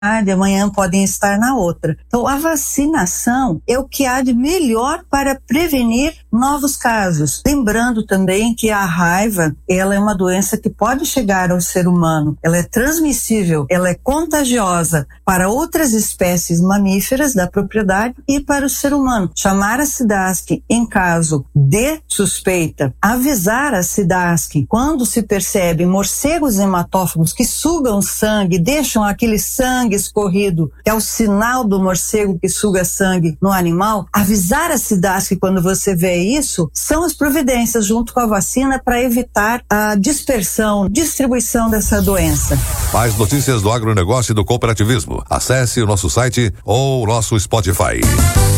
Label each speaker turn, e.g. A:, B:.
A: amanhã podem estar na outra. Então, a vacinação é o que há de melhor para prevenir novos casos. Lembrando também que a raiva, ela é uma doença que pode chegar ao ser humano. Ela é transmissível, ela é contagiosa para outras espécies mamíferas da propriedade e para o ser humano. Chamar a SIDASC em caso de suspeita, avisar a SIDASC quando se percebe morcegos hematófagos que sugam sangue, deixam aquele sangue escorrido, que é o sinal do morcego que suga sangue no animal, avisar a SIDASC quando você vê isso, são as providências junto com a vacina para evitar a dispersão, distribuição dessa doença.
B: Mais notícias do agronegócio e do cooperativismo. Acesse o nosso site ou o nosso Spotify.